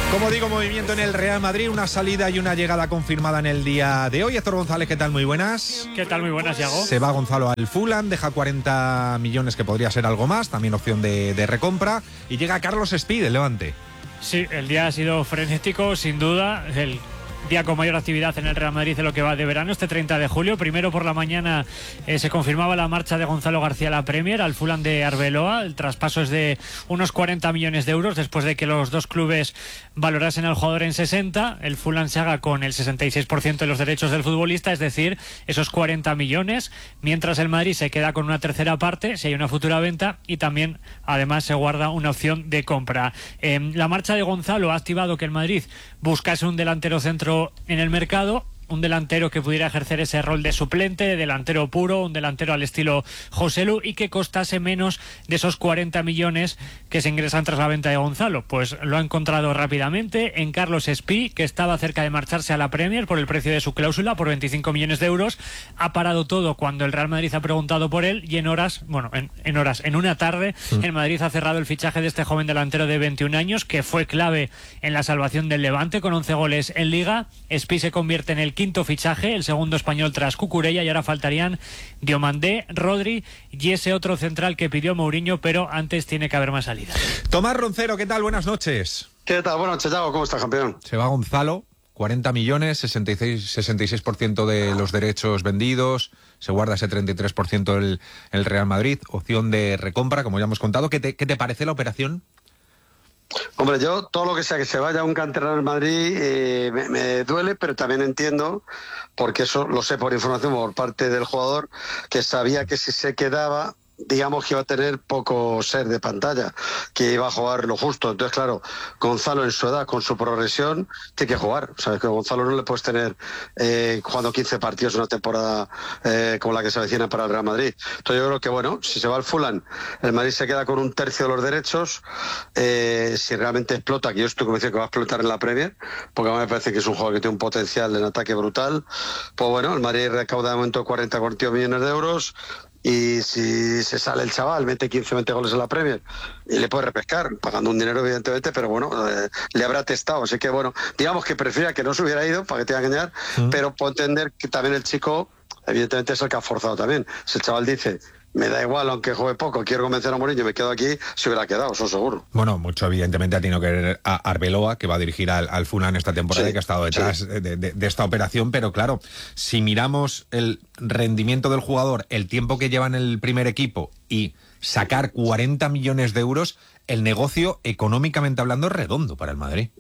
Como digo, movimiento en el Real Madrid, una salida y una llegada confirmada en el día de hoy. Héctor González, ¿qué tal? Muy buenas. ¿Qué tal? Muy buenas, Yago. Se va Gonzalo al Fulham, deja 40 millones, que podría ser algo más, también opción de recompra, y llega Carlos Espí del Levante. Sí, el día ha sido frenético, sin duda. El día con mayor actividad en el Real Madrid de lo que va de verano, este 30 de julio. Primero por la mañana se confirmaba la marcha de Gonzalo García a la Premier, al Fulham de Arbeloa. El traspaso es de unos 40 millones de euros, después de que los dos clubes valorasen al jugador en 60. El Fulham se haga con el 66% de los derechos del futbolista, es decir, esos 40 millones, mientras el Madrid se queda con una tercera parte, si hay una futura venta, y también, además, se guarda una opción de compra. La marcha de Gonzalo ha activado que el Madrid buscase un delantero centro en el mercado, un delantero que pudiera ejercer ese rol de suplente, de delantero puro, un delantero al estilo Joselu, y que costase menos de esos 40 millones que se ingresan tras la venta de Gonzalo. Pues lo ha encontrado rápidamente en Carlos Espí, que estaba cerca de marcharse a la Premier por el precio de su cláusula, por 25 millones de euros. Ha parado todo cuando el Real Madrid ha preguntado por él, y en una tarde, el Madrid ha cerrado el fichaje de este joven delantero de 21 años, que fue clave en la salvación del Levante con 11 goles en Liga. Espí se convierte en el quinto fichaje, el segundo español tras Cucurella, y ahora faltarían Diomandé, Rodri y ese otro central que pidió Mourinho, pero antes tiene que haber más salidas. Tomás Roncero, ¿qué tal? Buenas noches. ¿Qué tal? Buenas noches, Yago. ¿Cómo estás, campeón? Se va Gonzalo, 40 millones, 66% de los derechos vendidos, se guarda ese 33% el Real Madrid, opción de recompra, como ya hemos contado. ¿Qué te parece la operación? Hombre, yo todo lo que sea que se vaya un canterano al Madrid me duele, pero también entiendo, porque eso lo sé por información por parte del jugador, que sabía que si se quedaba, digamos que iba a tener poco ser de pantalla, que iba a jugar lo justo. Entonces, claro, Gonzalo en su edad, con su progresión, tiene que jugar. Sabes que Gonzalo no le puedes tener jugando 15 partidos en una temporada como la que se avecina para el Real Madrid. Entonces yo creo que, bueno, si se va al Fulham, el Madrid se queda con un tercio de los derechos. Si realmente explota, que yo estoy convencido que va a explotar en la Premier, porque a mí me parece que es un jugador que tiene un potencial en ataque brutal, pues bueno, el Madrid recauda de momento 40-42 millones de euros. Y si se sale el chaval, mete 15-20 goles en la Premier y le puede repescar, pagando un dinero evidentemente, pero bueno, le habrá testado. Así que bueno, digamos que prefiera que no se hubiera ido, para que te vaya a engañar, pero puedo entender que también el chico, evidentemente, es el que ha forzado también. Si el chaval dice, me da igual, aunque juegue poco, quiero convencer a Mourinho, me quedo aquí, se hubiera quedado, eso seguro. Bueno, mucho evidentemente ha tenido que ver a Arbeloa, que va a dirigir al Fulham esta temporada, sí, y que ha estado detrás de esta operación, pero claro, si miramos el rendimiento del jugador, el tiempo que lleva en el primer equipo y sacar 40 millones de euros, el negocio, económicamente hablando, es redondo para el Madrid.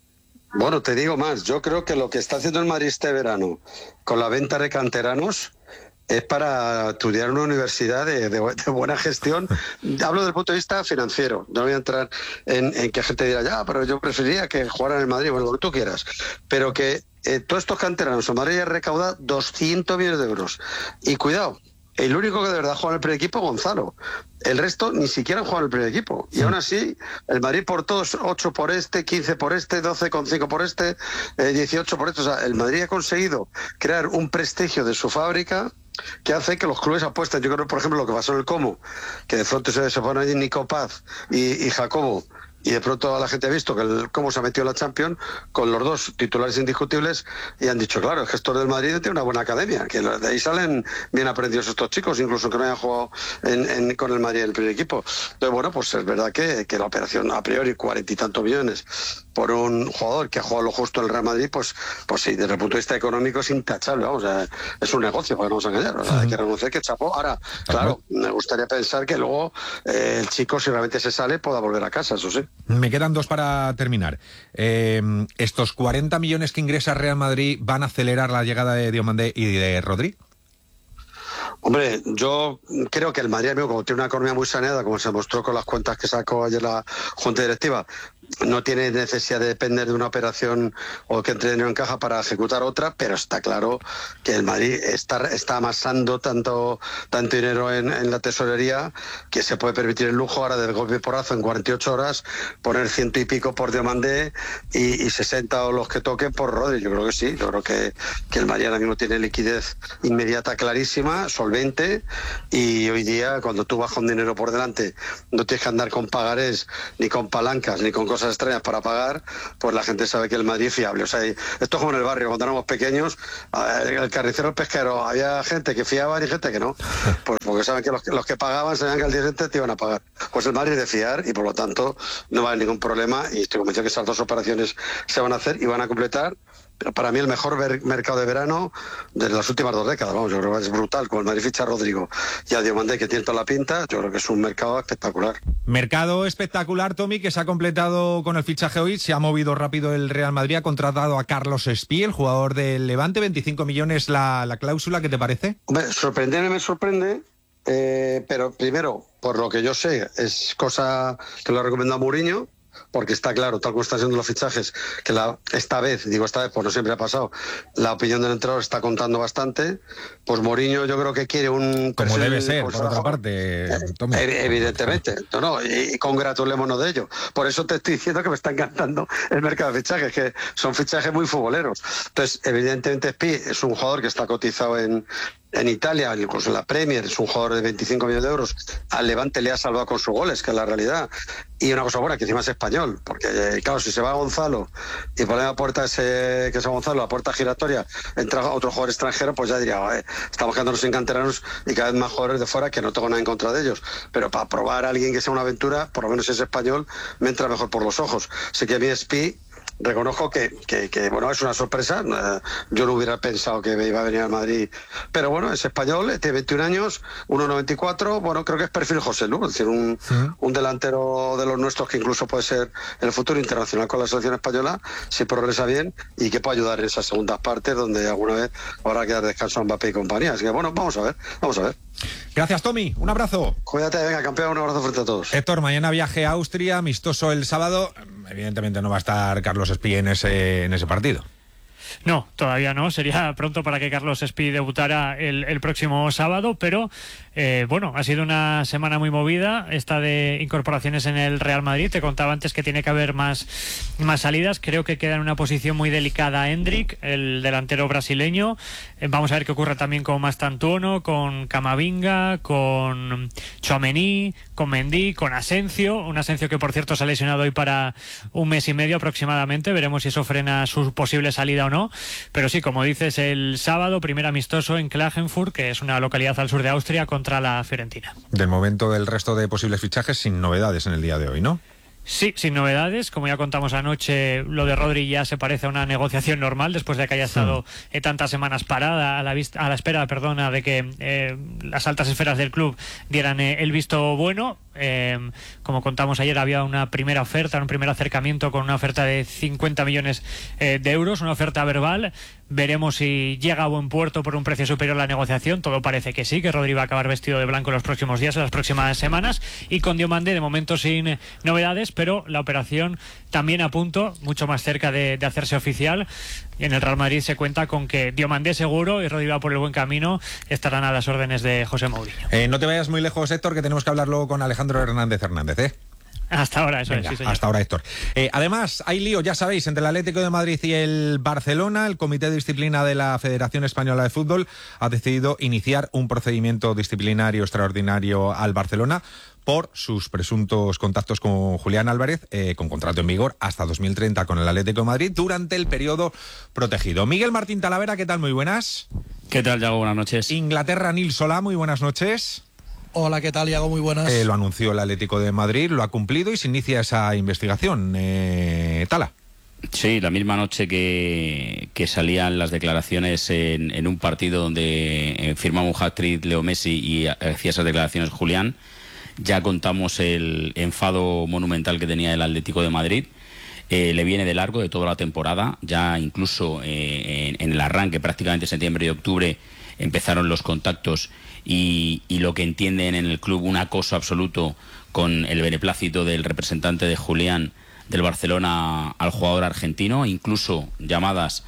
Bueno, te digo más, yo creo que lo que está haciendo el Madrid este verano con la venta de canteranos es para estudiar en una universidad de buena gestión. Hablo desde el punto de vista financiero. No voy a entrar en que gente dirá, ya, pero yo preferiría que jugaran en el Madrid, bueno, lo que tú quieras. Pero que todos estos canteranos, el Madrid ya recauda 200 millones de euros. Y cuidado, el único que de verdad juega en el primer equipo es Gonzalo. El resto ni siquiera juega en el primer equipo. Y aún así, el Madrid por todos, 8 por este, 15 por este, 12,5 por este, 18 por este. O sea, el Madrid ha conseguido crear un prestigio de su fábrica que hace que los clubes apuesten. Yo creo, por ejemplo, lo que pasó en el Como, que de pronto se pone allí Nico Paz y Jacobo, y de pronto la gente ha visto que el Como se ha metido en la Champions con los dos titulares indiscutibles y han dicho, claro, el gestor del Madrid tiene una buena academia, que de ahí salen bien aprendidos estos chicos, incluso que no hayan jugado con el Madrid en el primer equipo. Entonces, bueno, pues es verdad que la operación a priori 40 y tantos millones por un jugador que ha jugado lo justo en el Real Madrid, pues sí, desde el punto de vista económico es intachable, vamos, es un negocio, porque no vamos a engañar, o sea, hay que reconocer que chapó. Ahora, claro, me gustaría pensar que luego el chico, si realmente se sale, pueda volver a casa, eso sí. Me quedan dos para terminar. ¿Estos 40 millones que ingresa Real Madrid van a acelerar la llegada de Diomandé y de Rodri? Hombre, yo creo que el Madrid, amigo, como tiene una economía muy saneada, como se mostró con las cuentas que sacó ayer la Junta Directiva, no tiene necesidad de depender de una operación o que entre dinero en caja para ejecutar otra, pero está claro que el Madrid está amasando tanto dinero en la tesorería que se puede permitir el lujo ahora del golpe y porrazo en 48 horas poner 100 y pico por Diomandé y 60 o los que toquen por Rodri. Yo creo que sí, yo creo que el Madrid ahora mismo tiene liquidez inmediata clarísima, solvente, y hoy día cuando tú vas con dinero por delante no tienes que andar con pagarés ni con palancas ni con cosas cosas extrañas para pagar, pues la gente sabe que el Madrid es fiable. O sea, esto es como en el barrio, cuando éramos pequeños, el carnicero, el pesquero, había gente que fiaba y gente que no, pues porque saben que los que pagaban sabían que al día siguiente te iban a pagar. Pues el Madrid es de fiar y por lo tanto no va a haber ningún problema, y estoy convencido que esas dos operaciones se van a hacer y van a completar. Pero para mí el mejor mercado de verano de las últimas 2 décadas, vamos, yo creo que es brutal. Con el Madrid ficha a Rodrigo y a Diomandé, que tiene toda la pinta, yo creo que es un mercado espectacular. Mercado espectacular, Tommy, que se ha completado con el fichaje hoy. Se ha movido rápido el Real Madrid, ha contratado a Carlos Espí, el jugador del Levante, 25 millones la cláusula, ¿qué te parece? Hombre, sorprenderme me sorprende, pero primero, por lo que yo sé, es cosa que lo ha recomendado Mourinho, porque está claro, tal como están siendo los fichajes, que esta vez, pues no siempre ha pasado, la opinión del entrenador está contando bastante. Pues Mourinho yo creo que quiere un... Como debe ser, por otra parte, Tommy. Evidentemente, y congratulémonos de ello. Por eso te estoy diciendo que me está encantando el mercado de fichajes, que son fichajes muy futboleros. Entonces, evidentemente Espí es un jugador que está cotizado en Italia, incluso en la Premier, es un jugador de 25 millones de euros. Al Levante le ha salvado con sus goles, que es la realidad. Y una cosa buena, que encima es español, porque claro, si se va a Gonzalo y pone la puerta que es a Gonzalo, la puerta giratoria, entra otro jugador extranjero, pues ya diría, estamos quedándonos sin canteranos y cada vez más jugadores de fuera, que no tengo nada en contra de ellos. Pero para probar a alguien que sea una aventura, por lo menos si es español, me entra mejor por los ojos. Así que a mí Espí, reconozco que bueno, es una sorpresa. Yo no hubiera pensado que iba a venir al Madrid, pero bueno, es español, tiene 21 años, 1,94, bueno, creo que es perfil José Lu, es decir, un delantero de los nuestros que incluso puede ser en el futuro internacional con la selección española, si progresa bien, y que puede ayudar en esas segundas partes donde alguna vez habrá que dar descanso a Mbappé y compañía. Así que bueno, vamos a ver. Gracias, Tommy, un abrazo. Cuídate, venga, campeón, un abrazo frente a todos. Héctor, mañana viaje a Austria, amistoso el sábado. Evidentemente no va a estar Carlos Espí en ese partido. No, todavía no. Sería pronto para que Carlos Espí debutara el próximo sábado, pero bueno, ha sido una semana muy movida esta de incorporaciones en el Real Madrid. Te contaba antes que tiene que haber más salidas. Creo que queda en una posición muy delicada Endrick, el delantero brasileño. Vamos a ver qué ocurre también con Mastantuono, con Camavinga, con Tchouaméni, con Mendy, con Asensio. Un Asensio que, por cierto, se ha lesionado hoy para 1 mes y medio aproximadamente. Veremos si eso frena su posible salida o no. Pero sí, como dices, el sábado, primer amistoso en Klagenfurt, que es una localidad al sur de Austria, contra la Fiorentina. Del momento del resto de posibles fichajes, sin novedades en el día de hoy, ¿no? Sí, sin novedades. Como ya contamos anoche, lo de Rodri ya se parece a una negociación normal después de que haya estado tantas semanas parada a la espera, de que las altas esferas del club dieran el visto bueno. Como contamos ayer, había una primera oferta, un primer acercamiento con una oferta de 50 millones de euros, una oferta verbal. Veremos si llega a buen puerto por un precio superior a la negociación. Todo parece que sí, que Rodri va a acabar vestido de blanco en los próximos días, en las próximas semanas. Y con Diomandé, de momento sin novedades, pero la operación también a punto, mucho más cerca de hacerse oficial. Y en el Real Madrid se cuenta con que Diomandé seguro y Rodri va por el buen camino, estarán a las órdenes de José Mourinho. No te vayas muy lejos, Héctor, que tenemos que hablar luego con Alejandro Hernández, ¿eh? Hasta ahora, eso Venga, es, sí, señor. Hasta ahora, Héctor. Además, hay lío, ya sabéis, entre el Atlético de Madrid y el Barcelona. El Comité de Disciplina de la Federación Española de Fútbol ha decidido iniciar un procedimiento disciplinario extraordinario al Barcelona por sus presuntos contactos con Julián Álvarez, con contrato en vigor hasta 2030 con el Atlético de Madrid, durante el periodo protegido. Miguel Martín Talavera, ¿qué tal? Muy buenas. ¿Qué tal, Yago? Buenas noches. Inglaterra, Nil Solá, muy buenas noches. Hola, ¿qué tal, Iago? Muy buenas. Lo anunció el Atlético de Madrid, lo ha cumplido y se inicia esa investigación. Tala. Sí, la misma noche que salían las declaraciones en un partido donde firmaba un hat-trick Leo Messi y hacía esas declaraciones Julián, ya contamos el enfado monumental que tenía el Atlético de Madrid. Le viene de largo de toda la temporada, ya incluso en el arranque, prácticamente septiembre y octubre, empezaron los contactos y lo que entienden en el club un acoso absoluto con el beneplácito del representante de Julián del Barcelona al jugador argentino, incluso llamadas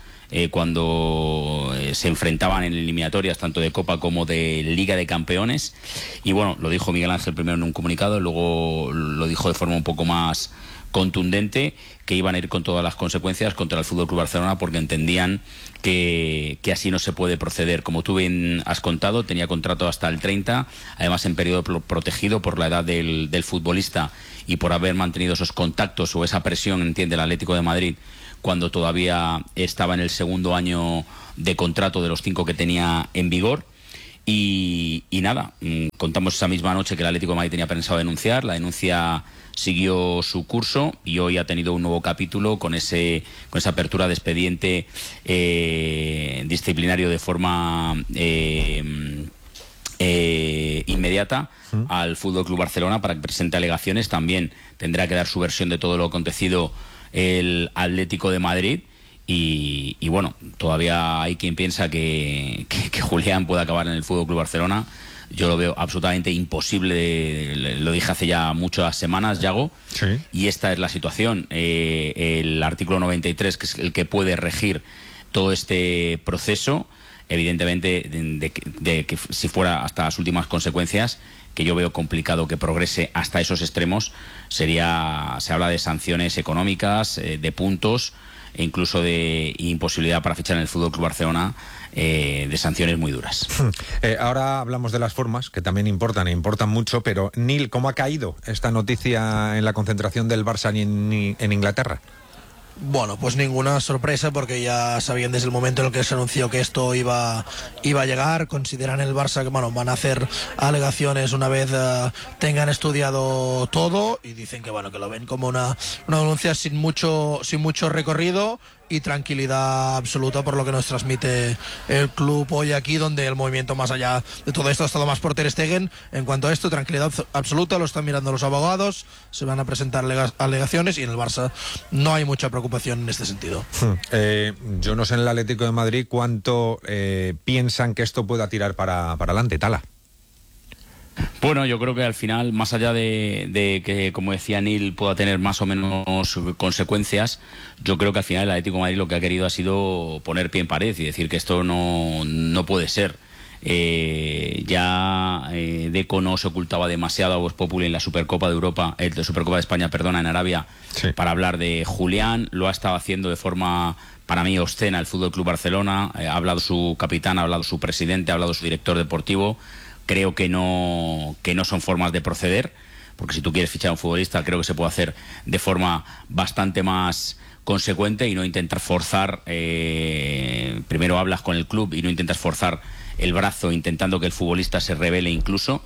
cuando se enfrentaban en eliminatorias tanto de Copa como de Liga de Campeones. Y bueno, lo dijo Miguel Ángel primero en un comunicado, luego lo dijo de forma un poco más contundente, que iban a ir con todas las consecuencias contra el FC Barcelona porque entendían que así no se puede proceder. Como tú bien has contado, tenía contrato hasta el 30, además en periodo protegido por la edad del futbolista y por haber mantenido esos contactos o esa presión, entiende el Atlético de Madrid, cuando todavía estaba en el segundo año de contrato de los 5 que tenía en vigor. Y nada, contamos esa misma noche que el Atlético de Madrid tenía pensado denunciar. La denuncia siguió su curso y hoy ha tenido un nuevo capítulo con esa apertura de expediente disciplinario de forma inmediata al Fútbol Club Barcelona para que presente alegaciones. También tendrá que dar su versión de todo lo acontecido el Atlético de Madrid. Y bueno, todavía hay quien piensa que Julián puede acabar en el Fútbol Club Barcelona. Yo lo veo absolutamente imposible, lo dije hace ya muchas semanas, Yago, sí. Y esta es la situación. El artículo 93, que es el que puede regir todo este proceso, evidentemente, de que si fuera hasta las últimas consecuencias, que yo veo complicado que progrese hasta esos extremos, se habla de sanciones económicas, de puntos, e incluso de imposibilidad para fichar en el Fútbol Club Barcelona, de sanciones muy duras. Ahora hablamos de las formas, que también importan mucho, pero Neil, ¿cómo ha caído esta noticia en la concentración del Barça en Inglaterra? Bueno, pues ninguna sorpresa, porque ya sabían desde el momento en el que se anunció que esto iba a llegar. Consideran el Barça que van a hacer alegaciones una vez tengan estudiado todo, y dicen que que lo ven como una denuncia sin mucho recorrido y tranquilidad absoluta, por lo que nos transmite el club hoy aquí, donde el movimiento más allá de todo esto ha estado más por Ter Stegen. En cuanto a esto, tranquilidad absoluta, lo están mirando los abogados, se van a presentar alegaciones, y en el Barça no hay mucha preocupación en este sentido. Yo no sé en el Atlético de Madrid cuánto piensan que esto pueda tirar para adelante, Tala. Bueno, yo creo que al final, más allá de que, como decía Neil, pueda tener más o menos consecuencias, yo creo que al final el Atlético de Madrid lo que ha querido ha sido poner pie en pared y decir que esto no puede ser. Deco no se ocultaba demasiado a Vox Populi en la Supercopa de Europa, Supercopa de España, en Arabia, sí, para hablar de Julián. Lo ha estado haciendo de forma, para mí, obscena el Fútbol Club Barcelona. Ha hablado su capitán, ha hablado su presidente, ha hablado su director deportivo. Creo que no son formas de proceder, porque si tú quieres fichar a un futbolista, creo que se puede hacer de forma bastante más consecuente y no intentar forzar. Primero hablas con el club y no intentas forzar el brazo intentando que el futbolista se rebele incluso.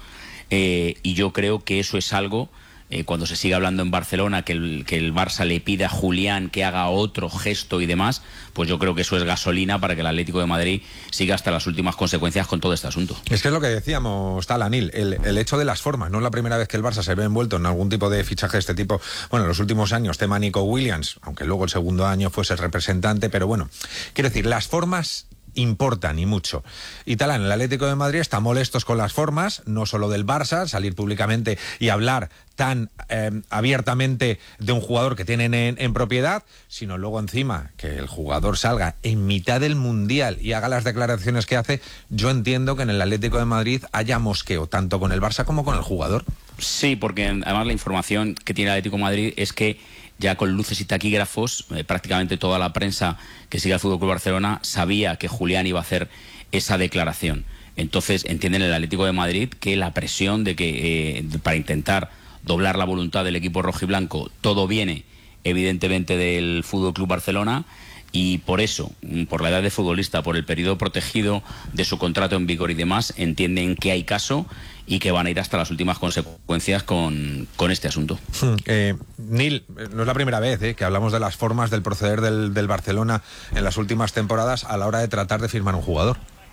Y yo creo que eso es algo, cuando se sigue hablando en Barcelona, que el Barça le pida a Julián que haga otro gesto y demás, pues yo creo que eso es gasolina para que el Atlético de Madrid siga hasta las últimas consecuencias con todo este asunto. Es que es lo que decíamos, Talanil, el hecho de las formas. No es la primera vez que el Barça se ve envuelto en algún tipo de fichaje de este tipo. Bueno, en los últimos años, tema Nico Williams, aunque luego el segundo año fuese el representante, pero bueno, quiero decir, las formas importan y mucho. Y Talán, el Atlético de Madrid está molestos con las formas, no solo del Barça, salir públicamente y hablar tan abiertamente de un jugador que tienen en propiedad, sino luego encima que el jugador salga en mitad del Mundial y haga las declaraciones que hace. Yo entiendo que en el Atlético de Madrid haya mosqueo, tanto con el Barça como con el jugador. Sí, porque además la información que tiene el Atlético de Madrid es que ya con luces y taquígrafos, prácticamente toda la prensa que sigue al Fútbol Club Barcelona sabía que Julián iba a hacer esa declaración. Entonces entienden el Atlético de Madrid que la presión de que para intentar doblar la voluntad del equipo rojiblanco, todo viene evidentemente del Fútbol Club Barcelona, y por eso, por la edad de futbolista, por el periodo protegido de su contrato en vigor y demás, entienden que hay caso y que van a ir hasta las últimas consecuencias con este asunto. Neil, no es la primera vez que hablamos de las formas del proceder del Barcelona en las últimas temporadas a la hora de tratar de firmar un jugador.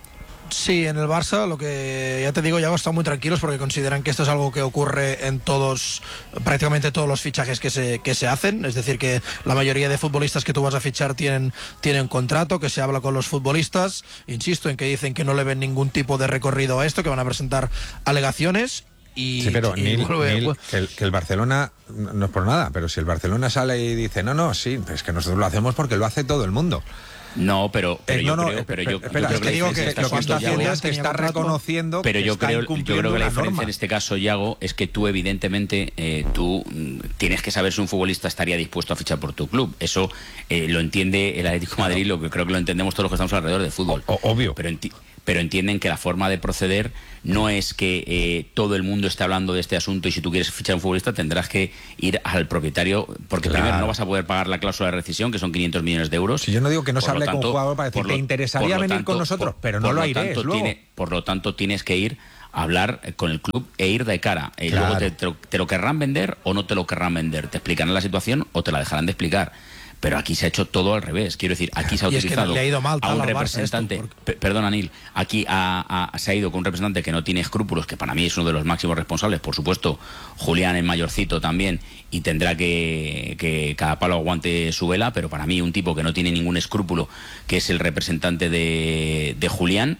Sí, en el Barça, lo que ya te digo, ya están muy tranquilos porque consideran que esto es algo que ocurre en prácticamente todos los fichajes que se hacen. Es decir, que la mayoría de futbolistas que tú vas a fichar tienen contrato, que se habla con los futbolistas. Insisto en que dicen que no le ven ningún tipo de recorrido a esto, que van a presentar alegaciones. Sí, pero Neil, que el Barcelona, no es por nada, pero si el Barcelona sale y dice sí, es que nosotros lo hacemos porque lo hace todo el mundo. No, pero yo creo que lo que está haciendo es que está reconociendo. Pero yo creo que la diferencia norma en este caso, Yago, es que tú evidentemente tú tienes que saber si un futbolista estaría dispuesto a fichar por tu club. Eso lo entiende el Atlético de Madrid, lo que creo que lo entendemos todos los que estamos alrededor del fútbol. Obvio. pero entienden que la forma de proceder no es que todo el mundo esté hablando de este asunto y si tú quieres fichar a un futbolista tendrás que ir al propietario, porque primero no vas a poder pagar la cláusula de rescisión, que son 500 millones de euros. Si yo no digo que no se hable con un jugador para decir, ¿te interesaría venir con nosotros? Pero no lo iré luego. Por lo tanto, tienes que ir a hablar con el club e ir de cara. Claro. Luego te lo querrán vender o no te lo querrán vender. Te explicarán la situación o te la dejarán de explicar. Pero aquí se ha hecho todo al revés. Quiero decir, aquí se ha utilizado es que le ha ido mal, a un representante. Perdona, Neil. Aquí se ha ido con un representante que no tiene escrúpulos, que para mí es uno de los máximos responsables. Por supuesto, Julián es mayorcito también y tendrá que cada palo aguante su vela. Pero para mí, un tipo que no tiene ningún escrúpulo, que es el representante de Julián.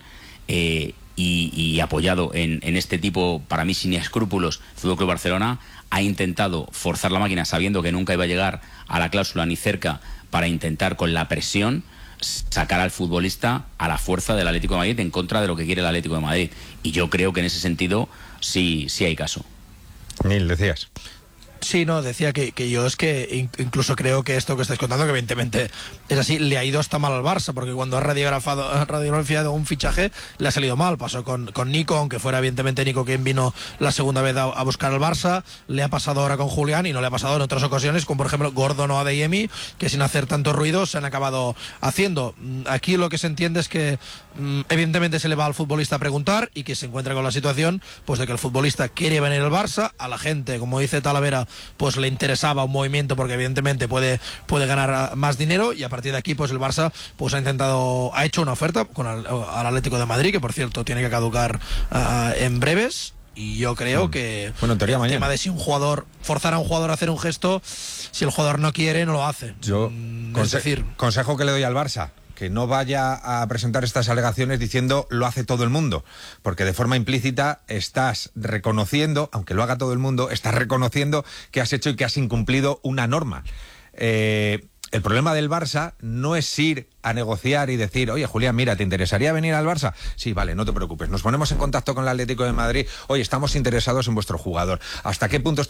Y apoyado en este tipo, para mí sin escrúpulos, Fútbol Club Barcelona ha intentado forzar la máquina sabiendo que nunca iba a llegar a la cláusula ni cerca, para intentar con la presión sacar al futbolista a la fuerza del Atlético de Madrid en contra de lo que quiere el Atlético de Madrid. Y yo creo que en ese sentido sí hay caso. Neil, decías. Sí, no, decía que yo es que incluso creo que esto que estáis contando, que evidentemente es así, le ha ido hasta mal al Barça, porque cuando ha radiografiado un fichaje le ha salido mal. Pasó con Nico, aunque fuera evidentemente Nico quien vino la segunda vez a buscar al Barça, le ha pasado ahora con Julián y no le ha pasado en otras ocasiones, como por ejemplo Gordon o Adeyemi, que sin hacer tanto ruido se han acabado haciendo. Aquí lo que se entiende es que evidentemente se le va al futbolista a preguntar y que se encuentra con la situación pues de que el futbolista quiere venir al Barça, a la gente, como dice Talavera, pues le interesaba un movimiento porque evidentemente puede ganar más dinero, y a partir de aquí pues el Barça pues ha hecho una oferta al Atlético de Madrid, que por cierto tiene que caducar en breves. Y yo creo que bueno, en teoría el mañana. tema de si forzar a un jugador a hacer un gesto, si el jugador no quiere, no lo hace. Yo consejo que le doy al Barça, que no vaya a presentar estas alegaciones diciendo lo hace todo el mundo, porque de forma implícita estás reconociendo, aunque lo haga todo el mundo, estás reconociendo que has hecho y que has incumplido una norma. El problema del Barça no es ir a negociar y decir, oye, Julián, mira, ¿te interesaría venir al Barça? Sí, vale, no te preocupes, nos ponemos en contacto con el Atlético de Madrid, oye, estamos interesados en vuestro jugador. ¿Hasta qué punto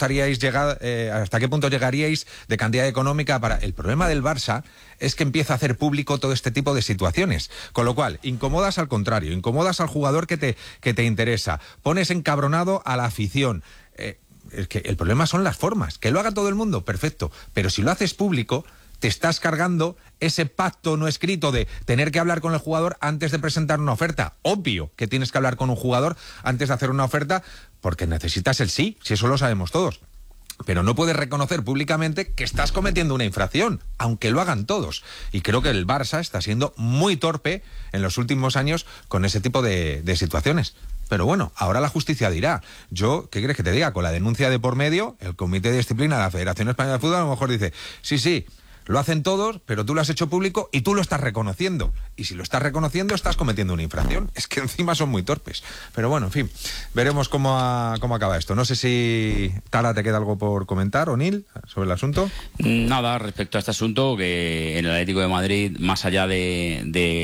llegaríais de cantidad económica para...? El problema del Barça es que empieza a hacer público todo este tipo de situaciones, con lo cual incomodas al contrario, incomodas al jugador que te interesa, pones encabronado a la afición. Es que el problema son las formas. Que lo haga todo el mundo, perfecto, pero si lo haces público, te estás cargando ese pacto no escrito de tener que hablar con el jugador antes de presentar una oferta. Obvio que tienes que hablar con un jugador antes de hacer una oferta porque necesitas el sí, si eso lo sabemos todos. Pero no puedes reconocer públicamente que estás cometiendo una infracción, aunque lo hagan todos. Y creo que el Barça está siendo muy torpe en los últimos años con ese tipo de situaciones. Pero bueno, ahora la justicia dirá. Yo, ¿qué quieres que te diga? Con la denuncia de por medio, el Comité de Disciplina de la Federación Española de Fútbol a lo mejor dice, sí, lo hacen todos, pero tú lo has hecho público y tú lo estás reconociendo. Y si lo estás reconociendo, estás cometiendo una infracción. Es que encima son muy torpes. Pero bueno, en fin, veremos cómo acaba esto. No sé si, Tara, te queda algo por comentar, o Neil, sobre el asunto. Nada, respecto a este asunto, que en el Atlético de Madrid, más allá de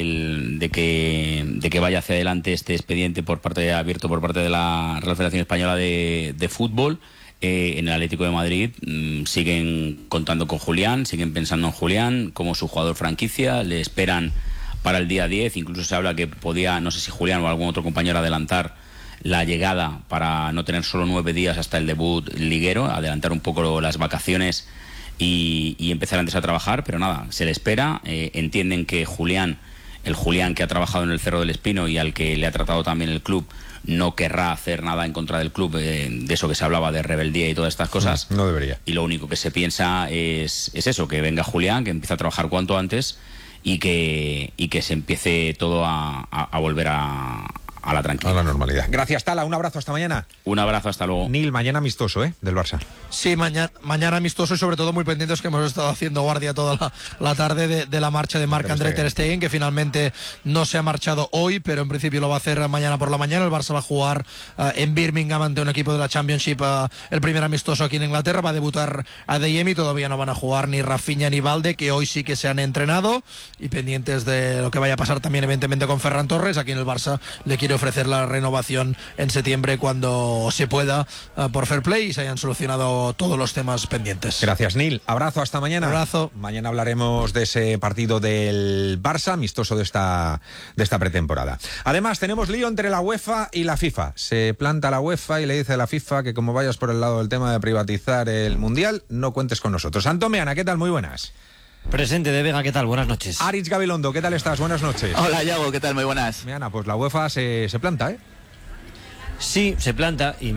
que vaya hacia adelante este expediente abierto por parte de la Real Federación Española de Fútbol, en el Atlético de Madrid siguen contando con Julián, siguen pensando en Julián como su jugador franquicia, le esperan para el día 10, incluso se habla que podía, no sé si Julián o algún otro compañero, adelantar la llegada para no tener solo 9 días hasta el debut liguero, adelantar un poco las vacaciones y empezar antes a trabajar, pero nada, se le espera, entienden que el Julián que ha trabajado en el Cerro del Espino y al que le ha tratado también el club, no querrá hacer nada en contra del club, de eso que se hablaba de rebeldía y todas estas cosas. No debería. Y lo único que se piensa es eso, que venga Julián, que empiece a trabajar cuanto antes y que se empiece todo a volver a la tranquilidad. A la normalidad. Gracias, Tala. Un abrazo, hasta mañana. Un abrazo, hasta luego. Neil, mañana amistoso, del Barça. Sí, mañana amistoso, y sobre todo muy pendientes, que hemos estado haciendo guardia toda la tarde de la marcha de Marc-André ter Stegen, que finalmente no se ha marchado hoy, pero en principio lo va a hacer mañana por la mañana. El Barça va a jugar en Birmingham ante un equipo de la Championship, el primer amistoso aquí en Inglaterra. Va a debutar Adeyemi, todavía no van a jugar ni Rafinha ni Valde, que hoy sí que se han entrenado, y pendientes de lo que vaya a pasar también evidentemente con Ferran Torres. Aquí en el Barça le quiere quiere ofrecer la renovación en septiembre cuando se pueda por fair play y se hayan solucionado todos los temas pendientes. Gracias, Neil. Abrazo, hasta mañana. Abrazo. Mañana hablaremos de ese partido del Barça, amistoso de esta pretemporada. Además, tenemos lío entre la UEFA y la FIFA. Se planta la UEFA y le dice a la FIFA que como vayas por el lado del tema de privatizar el Mundial, no cuentes con nosotros. Antón Meana, ¿qué tal? Muy buenas. Presente de Vega, ¿qué tal? Buenas noches. Aritz Gabilondo, ¿qué tal estás? Buenas noches. Hola, Yago, ¿qué tal? Muy buenas. Meana, pues la UEFA se planta, ¿eh? Sí, se planta y